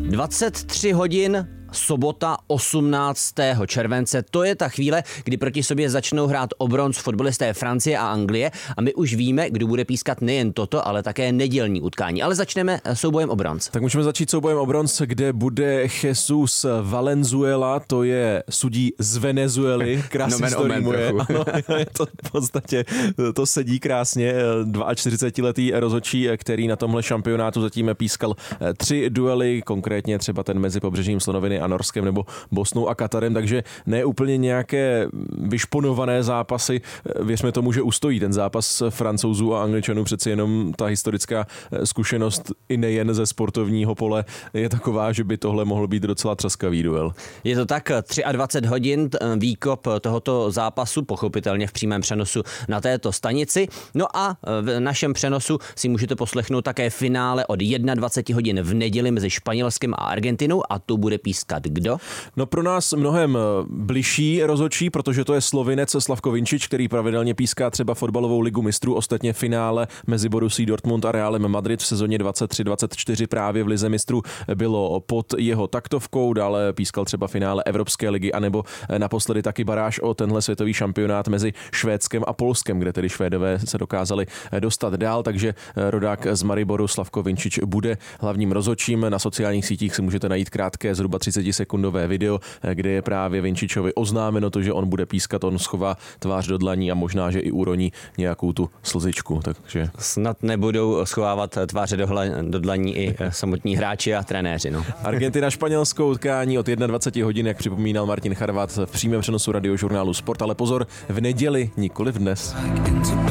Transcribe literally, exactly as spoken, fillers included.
dvacet tři hodin, sobota osmnáctého července, to je ta chvíle, kdy proti sobě začnou hrát o bronz fotbalisté Francie a Anglie a my už víme, kdo bude pískat nejen toto, ale také nedělní utkání. Ale začneme soubojem o bronz. Tak můžeme začít soubojem o bronz, kde bude Jesus Valenzuela, to je sudí z Venezuely, krásně story mu je. Ano, je to v podstatě, to sedí krásně, čtyřicetiletý rozhodčí, který na tomhle šampionátu zatím pískal tři duely, konkrétně třeba ten mezi pobřežím Slonoviny a Norskem nebo Bosnou a Katarem, takže ne úplně nějaké vyšponované zápasy. Věřme tomu, že ustojí ten zápas Francouzů a Angličanů, přeci jenom ta historická zkušenost i nejen ze sportovního pole je taková, že by tohle mohl být docela třaskavý duel. Je to tak, dvacet tři hodin výkop tohoto zápasu, pochopitelně v přímém přenosu na této stanici. No a v našem přenosu si můžete poslechnout také finále od dvacet jedna hodin v neděli mezi Španělskem a Argentinou a tu bude pískat kdo? No pro nás mnohem bližší rozhodčí, protože to je Slovinec Slavko Vinčič, který pravidelně píská třeba fotbalovou ligu mistrů, ostatně finále mezi Borussií Dortmund a Realem Madrid v sezóně dvacet tři dvacet čtyři právě v lize mistrů bylo pod jeho taktovkou, dále pískal třeba finále Evropské ligy, anebo naposledy taky baráž o tenhle světový šampionát mezi Švédskem a Polskem, kde tedy Švédové se dokázali dostat dál, takže rodák z Mariboru Slavko Vinčič bude hlavním rozhodčím. Na sociálních sítích si můžete najít krátké zhruba třicetisekundové video, kde je právě Vinčičovi oznámeno to, že on bude pískat, on schová tvář do dlaní a možná, že i uroní nějakou tu slzičku. Takže snad nebudou schovávat tváře do, hla, do dlaní i samotní hráči a trenéři. No. Argentina španělskou utkání od dvacet jedna hodin, jak připomínal Martin Charvát v přímém přenosu radiožurnálu Sport, ale pozor, v neděli, nikoli v dnes.